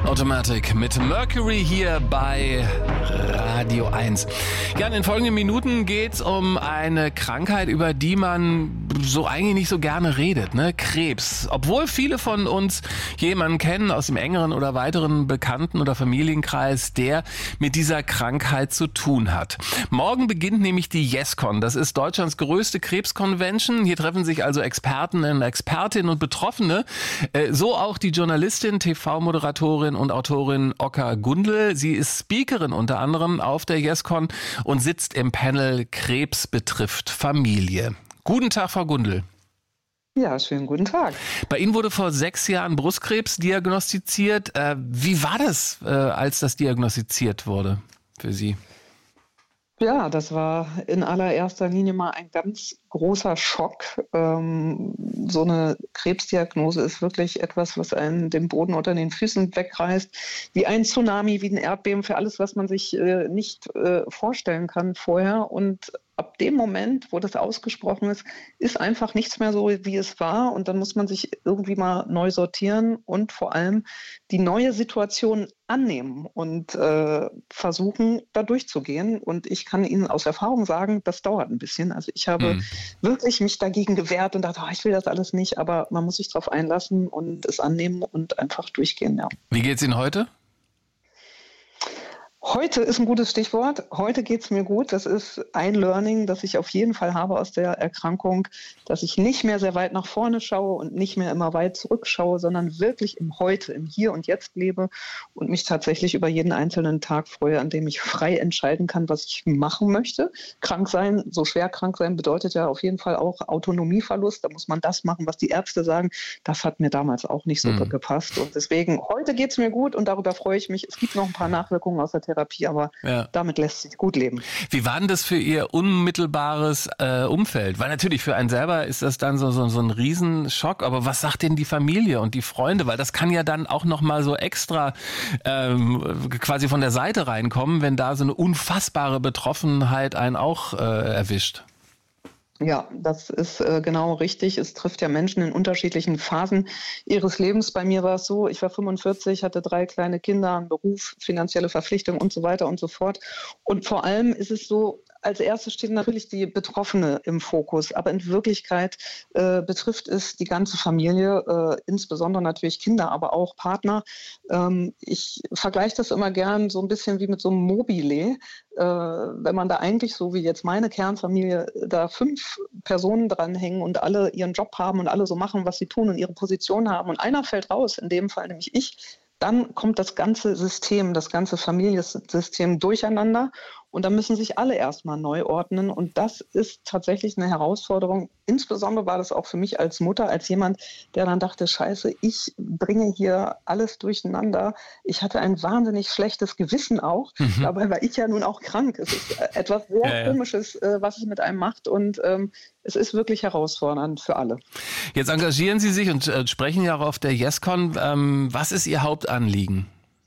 Automatic mit Mercury hier bei Radio 1. Ja, in den folgenden Minuten geht's um eine Krankheit, über die man so eigentlich nicht so gerne redet, ne? Krebs. Obwohl viele von uns jemanden kennen aus dem engeren oder weiteren Bekannten- oder Familienkreis, der mit dieser Krankheit zu tun hat. Morgen beginnt nämlich die YesCon. Das ist Deutschlands größte Krebsconvention. Hier treffen sich also Expertinnen und Betroffene. So auch die Journalistin, TV-Moderatorin und Autorin Oka Gundel. Sie ist Speakerin unter anderem auf der YesCon und sitzt im Panel Krebs betrifft Familie. Guten Tag, Frau Gundel. Ja, schönen guten Tag. Bei Ihnen wurde vor 6 Jahren Brustkrebs diagnostiziert. Wie war das, als das diagnostiziert wurde für Sie? Ja, das war in allererster Linie mal ein ganz großer Schock. So eine Krebsdiagnose ist wirklich etwas, was einen den Boden unter den Füßen wegreißt, wie ein Tsunami, wie ein Erdbeben, für alles, was man sich nicht vorstellen kann vorher. Und ab dem Moment, wo das ausgesprochen ist einfach nichts mehr so, wie es war. Und dann muss man sich irgendwie mal neu sortieren und vor allem die neue Situation annehmen und versuchen, da durchzugehen. Und ich kann Ihnen aus Erfahrung sagen, das dauert ein bisschen. Also ich habe wirklich mich dagegen gewehrt und dachte, ich will das alles nicht. Aber man muss sich darauf einlassen und es annehmen und einfach durchgehen. Ja. Wie geht's Ihnen heute? Heute ist ein gutes Stichwort. Heute geht es mir gut. Das ist ein Learning, das ich auf jeden Fall habe aus der Erkrankung, dass ich nicht mehr sehr weit nach vorne schaue und nicht mehr immer weit zurückschaue, sondern wirklich im Heute, im Hier und Jetzt lebe und mich tatsächlich über jeden einzelnen Tag freue, an dem ich frei entscheiden kann, was ich machen möchte. Krank sein, so schwer krank sein, bedeutet ja auf jeden Fall auch Autonomieverlust. Da muss man das machen, was die Ärzte sagen. Das hat mir damals auch nicht so gepasst. Und deswegen, heute geht es mir gut und darüber freue ich mich. Es gibt noch ein paar Nachwirkungen aus der Therapie, aber damit lässt sich gut leben. Wie war denn das für Ihr unmittelbares Umfeld? Weil natürlich für einen selber ist das dann so ein Riesenschock, aber was sagt denn die Familie und die Freunde? Weil das kann ja dann auch nochmal so extra quasi von der Seite reinkommen, wenn da so eine unfassbare Betroffenheit einen auch erwischt. Ja, das ist genau richtig. Es trifft ja Menschen in unterschiedlichen Phasen ihres Lebens. Bei mir war es so, ich war 45, hatte 3 kleine Kinder, einen Beruf, finanzielle Verpflichtungen und so weiter und so fort. Und vor allem ist es so, als erstes steht natürlich die Betroffene im Fokus, aber in Wirklichkeit betrifft es die ganze Familie, insbesondere natürlich Kinder, aber auch Partner. Ich vergleiche das immer gern so ein bisschen wie mit so einem Mobile. Wenn man da eigentlich, so wie jetzt meine Kernfamilie, da 5 Personen dranhängen und alle ihren Job haben und alle so machen, was sie tun und ihre Position haben und einer fällt raus, in dem Fall nämlich ich, dann kommt das ganze System, das ganze Familiensystem durcheinander und da müssen sich alle erstmal neu ordnen und das ist tatsächlich eine Herausforderung. Insbesondere war das auch für mich als Mutter, als jemand, der dann dachte, Scheiße, ich bringe hier alles durcheinander. Ich hatte ein wahnsinnig schlechtes Gewissen auch. Dabei war ich ja nun auch krank. Es ist etwas sehr Komisches, was es mit einem macht und es ist wirklich herausfordernd für alle. Jetzt engagieren Sie sich und sprechen ja auch auf der YesCon. Was ist Ihr Hauptanliegen?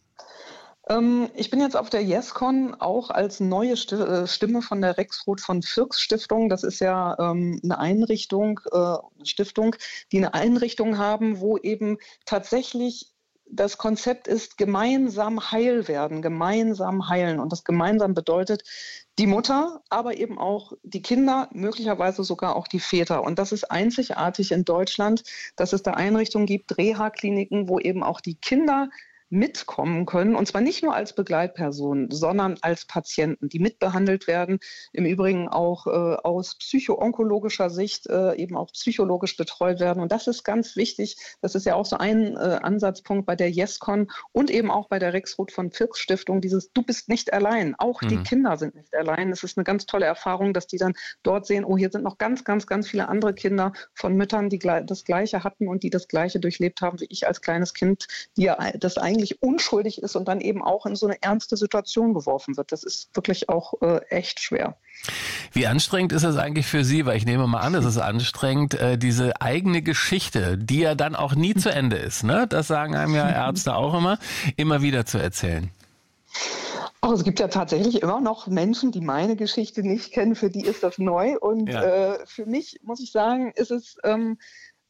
Ich bin jetzt auf der YesCon auch als neue Stimme von der Rexroth von Fircks Stiftung. Das ist ja eine Einrichtung, Stiftung, die eine Einrichtung haben, wo eben tatsächlich das Konzept ist, gemeinsam heil werden, gemeinsam heilen. Und das gemeinsam bedeutet die Mutter, aber eben auch die Kinder, möglicherweise sogar auch die Väter. Und das ist einzigartig in Deutschland, dass es da Einrichtungen gibt, Reha-Kliniken, wo eben auch die Kinder mitkommen können, und zwar nicht nur als Begleitpersonen, sondern als Patienten, die mitbehandelt werden, im Übrigen auch aus psycho-onkologischer Sicht eben auch psychologisch betreut werden. Und das ist ganz wichtig. Das ist ja auch so ein Ansatzpunkt bei der YesCon und eben auch bei der Rexroth von Fircks Stiftung, dieses Du bist nicht allein. Auch die Kinder sind nicht allein. Es ist eine ganz tolle Erfahrung, dass die dann dort sehen, oh, hier sind noch ganz, ganz, ganz viele andere Kinder von Müttern, die das Gleiche hatten und die das Gleiche durchlebt haben wie ich als kleines Kind, die ja das eigentlich unschuldig ist und dann eben auch in so eine ernste Situation geworfen wird. Das ist wirklich auch echt schwer. Wie anstrengend ist es eigentlich für Sie? Weil ich nehme mal an, es ist anstrengend, diese eigene Geschichte, die ja dann auch nie zu Ende ist, ne? Das sagen einem ja Ärzte auch immer wieder zu erzählen. Oh, es gibt ja tatsächlich immer noch Menschen, die meine Geschichte nicht kennen, für die ist das neu. Und für mich, muss ich sagen, ist es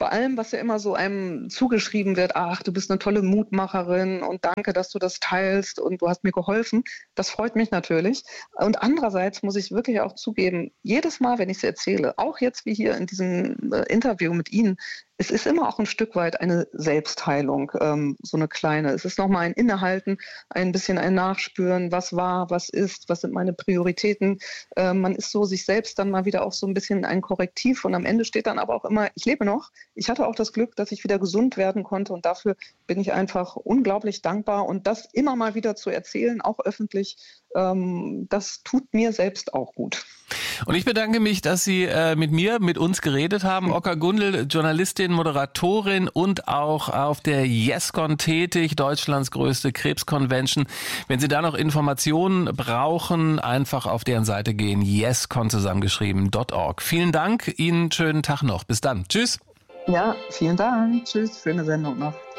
bei allem, was ja immer so einem zugeschrieben wird, ach, du bist eine tolle Mutmacherin und danke, dass du das teilst und du hast mir geholfen, das freut mich natürlich. Und andererseits muss ich wirklich auch zugeben, jedes Mal, wenn ich es erzähle, auch jetzt wie hier in diesem Interview mit Ihnen, es ist immer auch ein Stück weit eine Selbstheilung, so eine kleine. Es ist nochmal ein Innehalten, ein bisschen ein Nachspüren, was war, was ist, was sind meine Prioritäten. Man ist so sich selbst dann mal wieder auch so ein bisschen ein Korrektiv und am Ende steht dann aber auch immer, ich lebe noch. Ich hatte auch das Glück, dass ich wieder gesund werden konnte und dafür bin ich einfach unglaublich dankbar und das immer mal wieder zu erzählen, auch öffentlich, das tut mir selbst auch gut. Und ich bedanke mich, dass Sie mit uns geredet haben. Oka Gundel, Journalistin, Moderatorin und auch auf der YesCon tätig, Deutschlands größte Krebsconvention. Wenn Sie da noch Informationen brauchen, einfach auf deren Seite gehen, YesCon zusammengeschrieben.org. Vielen Dank, Ihnen schönen Tag noch. Bis dann. Tschüss. Ja, vielen Dank. Tschüss, schöne Sendung noch.